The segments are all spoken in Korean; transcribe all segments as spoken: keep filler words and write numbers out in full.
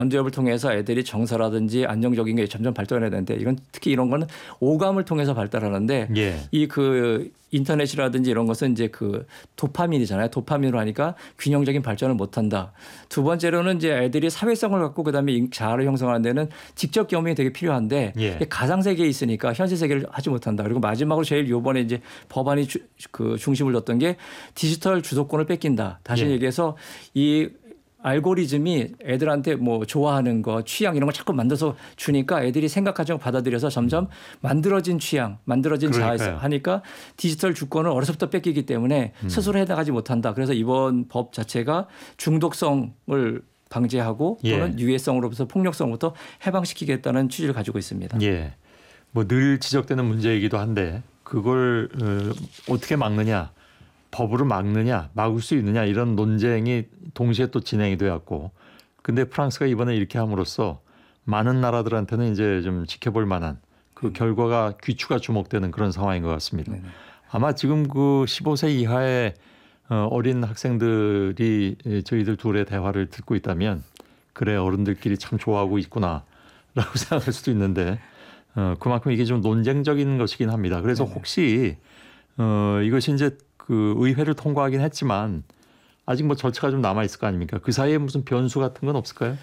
전두엽을 통해서 애들이 정서라든지 안정적인 게 점점 발달해야 되는데 이건 특히 이런 거는 오감을 통해서 발달하는데 예. 이 그 인터넷이라든지 이런 것은 이제 그 도파민이잖아요. 도파민으로 하니까 균형적인 발전을 못한다. 두 번째로는 이제 애들이 사회성을 갖고 그다음에 자아를 형성하는 데는 직접 경험이 되게 필요한데 예. 가상 세계에 있으니까 현실 세계를 하지 못한다. 그리고 마지막으로 제일 요번에 이제 법안이 주, 그 중심을 뒀던 게 디지털 주도권을 뺏긴다. 다시 예. 얘기해서 이 알고리즘이 애들한테 뭐 좋아하는 거, 취향 이런 걸 자꾸 만들어서 주니까 애들이 생각하지 않고 받아들여서 점점 만들어진 취향, 만들어진 자아에서 하니까 디지털 주권을 어려서부터 뺏기기 때문에 음. 스스로 해나가지 못한다. 그래서 이번 법 자체가 중독성을 방지하고 또는 예. 유해성으로부터 폭력성부터 해방시키겠다는 취지를 가지고 있습니다. 예. 뭐 늘 지적되는 문제이기도 한데 그걸 어, 어떻게 막느냐. 법으로 막느냐 막을 수 있느냐 이런 논쟁이 동시에 또 진행이 되었고 근데 프랑스가 이번에 이렇게 함으로써 많은 나라들한테는 이제 좀 지켜볼 만한 그 결과가 귀추가 주목되는 그런 상황인 것 같습니다. 네네. 아마 지금 그 십오 세 이하의 어린 학생들이 저희들 둘의 대화를 듣고 있다면 그래 어른들끼리 참 좋아하고 있구나라고 생각할 수도 있는데 어, 그만큼 이게 좀 논쟁적인 것이긴 합니다. 그래서 네네. 혹시 어, 이것이 이제 그 의회를 통과하긴 했지만 아직 뭐 절차가 좀 남아 있을 거 아닙니까? 그 사이에 무슨 변수 같은 건 없을까요?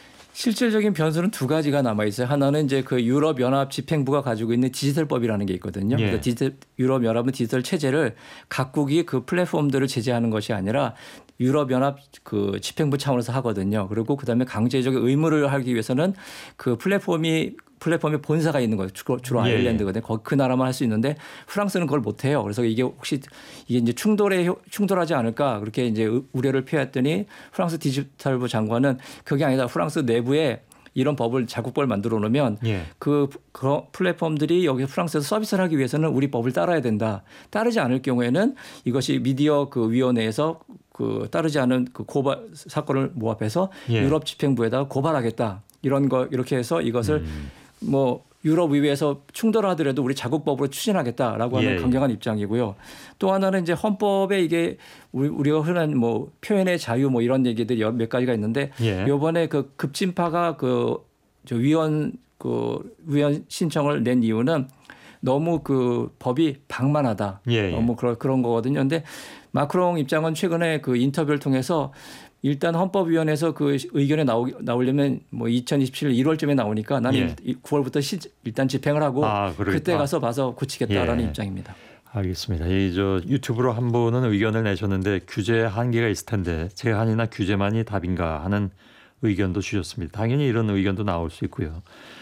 실질적인 변수는 두 가지가 남아 있어요. 하나는 이제 그 유럽 연합 집행부가 가지고 있는 디지털법이라는 게 있거든요. 예. 그래서 디지털, 유럽 연합은 디지털 체제를 각국이 그 플랫폼들을 제재하는 것이 아니라 유럽 연합 그 집행부 차원에서 하거든요. 그리고 그다음에 강제적인 의무를 하기 위해서는 그 플랫폼이 플랫폼에 본사가 있는 거예요. 주로, 주로 예, 아일랜드거든요. 거기 그 나라만 할 수 있는데 프랑스는 그걸 못 해요. 그래서 이게 혹시 이게 이제 충돌에 충돌하지 않을까 그렇게 이제 우려를 표했더니 프랑스 디지털부 장관은 그게 아니다. 프랑스 내부에 이런 법을 자국법을 만들어 놓으면 예. 그, 그 플랫폼들이 여기 프랑스에서 서비스를 하기 위해서는 우리 법을 따라야 된다. 따르지 않을 경우에는 이것이 미디어 그 위원회에서 그 따르지 않은 그 고발 사건을 모합해서 예. 유럽 집행부에다가 고발하겠다. 이런 거 이렇게 해서 이것을 음. 뭐 유럽 의회에서 충돌하더라도 우리 자국법으로 추진하겠다라고 하는 예. 강경한 입장이고요. 또 하나는 이제 헌법에 이게 우리가 흔한 뭐 표현의 자유 뭐 이런 얘기들이 몇 가지가 있는데 예. 이번에 그 급진파가 그 저 위원 그 위원 신청을 낸 이유는 너무 그 법이 방만하다. 예. 너무 그런 그런 거거든요. 근데 마크롱 입장은 최근에 그 인터뷰를 통해서 일단 헌법위원회에서 그 의견에 나오, 나오려면 뭐 이천이십칠 년 일월쯤에 나오니까 나는 예. 구월부터 시, 일단 집행을 하고 아, 그때 가서 봐서 고치겠다라는 예. 입장입니다. 알겠습니다. 이 저 유튜브로 한 분은 의견을 내셨는데 규제에 한계가 있을 텐데 제한이나 규제만이 답인가 하는 의견도 주셨습니다. 당연히 이런 의견도 나올 수 있고요.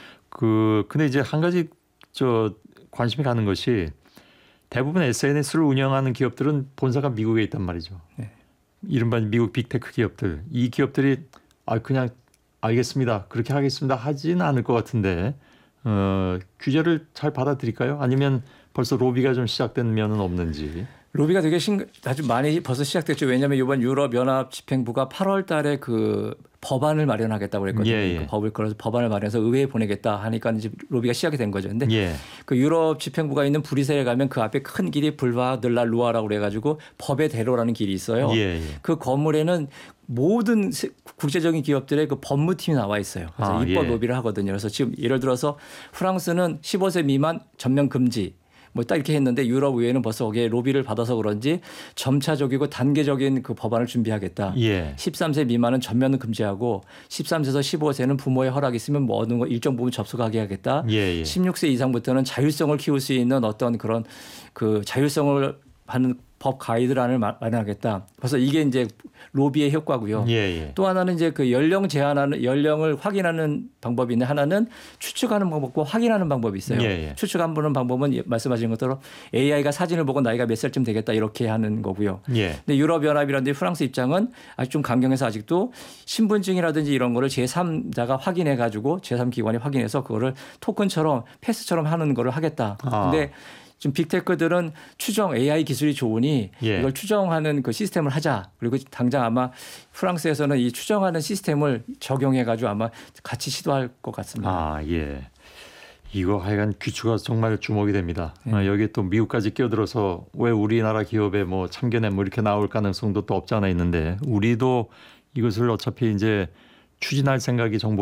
그 근데 이제 한 가지 저 관심이 가는 것이 대부분 에스엔에스를 운영하는 기업들은 본사가 미국에 있단 말이죠. 네. 이른바 미국 빅테크 기업들. 이 기업들이 아 그냥 알겠습니다. 그렇게 하겠습니다. 하지는 않을 것 같은데 어, 규제를 잘 받아들일까요? 아니면 벌써 로비가 좀 시작된 면은 없는지. 로비가 되게 신, 아주 많이 벌써 시작됐죠. 왜냐하면 이번 유럽 연합 집행부가 팔월 달에 그 법안을 마련하겠다고 그랬거든요. 예, 예. 그 법을 걸어서 법안을 마련해서 의회에 보내겠다 하니까 이제 로비가 시작이 된 거죠. 근데 예. 그 유럽 집행부가 있는 브뤼셀에 가면 그 앞에 큰 길이 불바 들라 루아라고 그래가지고 법의 대로라는 길이 있어요. 예, 예. 그 건물에는 모든 국제적인 기업들의 그 법무팀이 나와 있어요. 그래서 아, 입법 예. 로비를 하거든요. 그래서 지금 예를 들어서 프랑스는 십오 세 미만 전면 금지. 뭐 딱 이렇게 했는데 유럽 의회는 벌써 거기에 로비를 받아서 그런지 점차적이고 단계적인 그 법안을 준비하겠다. 예. 십삼 세 미만은 전면은 금지하고 십삼 세에서 십오 세는 부모의 허락이 있으면 뭐 어느 거 일정 부분 접속하게 하겠다. 예, 예. 십육 세 이상부터는 자율성을 키울 수 있는 어떤 그런 그 자율성을 하는 법 가이드라인을 마련하겠다. 그래서 이게 이제 로비의 효과고요. 예, 예. 또 하나는 이제 그 연령 제한하는 연령을 확인하는 방법이 있는데 하나는 추측하는 방법과 확인하는 방법이 있어요. 예, 예. 추측하는 방법은 말씀하신 것처럼 에이아이가 사진을 보고 나이가 몇 살쯤 되겠다 이렇게 하는 거고요. 예. 근데 유럽연합이라든지 프랑스 입장은 아직 좀 강경해서 아직도 신분증이라든지 이런 거를 제삼자가 확인해 가지고 제삼 기관이 확인해서 그거를 토큰처럼 패스처럼 하는 거를 하겠다. 아. 근데 지금 빅테크들은 추정 에이아이 기술이 좋으니 예. 이걸 추정하는 그 시스템을 하자. 그리고 당장 아마 프랑스에서는 이 추정하는 시스템을 적용해 가지고 아마 같이 시도할 것 같습니다. 아, 예. 이거 하여간 귀추가 정말 주목이 됩니다. 네. 어, 여기 또 미국까지 끼어들어서 왜 우리나라 기업에 뭐 참견에 뭐 이렇게 나올 가능성도 또 없지 않아 있는데 우리도 이것을 어차피 이제 추진할 생각이 정부